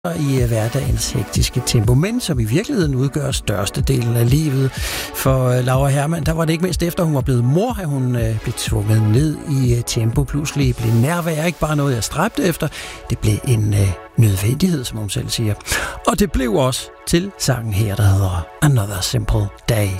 i hverdagens hektiske tempo, men som i virkeligheden udgør størstedelen af livet. For Laura Hermann, der var det ikke mindst efter, hun var blevet mor, at hun blev tvunget ned i tempo. Pludselig blev nærvær ikke bare noget, jeg stræbte efter. Det blev en nødvendighed, som hun selv siger. Og det blev også til sangen her, der hedder Another Simple Day.